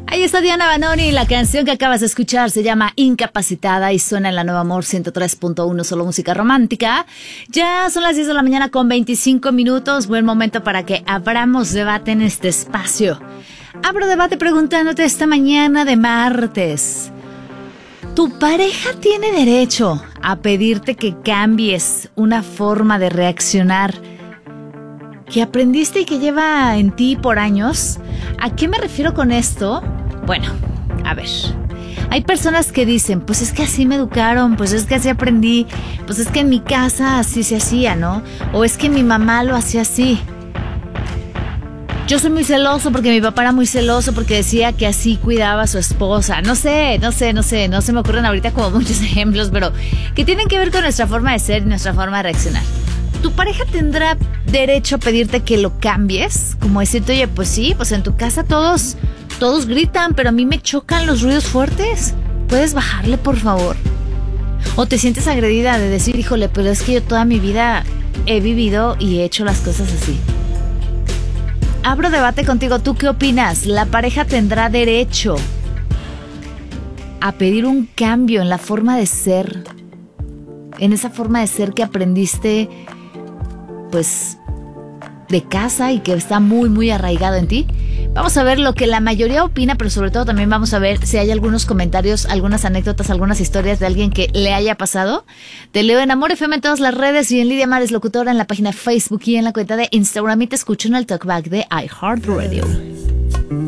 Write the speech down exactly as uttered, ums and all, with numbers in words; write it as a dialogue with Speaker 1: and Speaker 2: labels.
Speaker 1: Ahí está Diana Banoni, la canción que acabas de escuchar se llama Incapacitada y suena en la Nueva Amor ciento tres punto uno, solo música romántica. Ya son las diez de la mañana con veinticinco minutos, buen momento para que abramos debate en este espacio. Abro debate preguntándote esta mañana de martes: ¿tu pareja tiene derecho a pedirte que cambies una forma de reaccionar que aprendiste y que lleva en ti por años? ¿A qué me refiero con esto? Bueno, a ver, hay personas que dicen, pues es que así me educaron, pues es que así aprendí, pues es que en mi casa así se hacía, ¿no? O es que mi mamá lo hacía así. Yo soy muy celoso porque mi papá era muy celoso porque decía que así cuidaba a su esposa. No sé, no sé, no sé, no se me ocurren ahorita como muchos ejemplos, pero que tienen que ver con nuestra forma de ser y nuestra forma de reaccionar. ¿Tu pareja tendrá derecho a pedirte que lo cambies? Como decirte, oye, pues sí, pues en tu casa todos, todos gritan, pero a mí me chocan los ruidos fuertes. ¿Puedes bajarle, por favor? ¿O te sientes agredida de decir, híjole, pero es que yo toda mi vida he vivido y he hecho las cosas así? Abro debate contigo. ¿Tú qué opinas? ¿La pareja tendrá derecho a pedir un cambio en la forma de ser? En esa forma de ser que aprendiste, pues, de casa y que está muy, muy arraigado en ti. Vamos a ver lo que la mayoría opina, pero sobre todo también vamos a ver si hay algunos comentarios, algunas anécdotas, algunas historias de alguien que le haya pasado. Te leo en Amor F M en todas las redes y en Lidia Mares Locutora en la página de Facebook y en la cuenta de Instagram, y te escucho en el Talkback de iHeartRadio.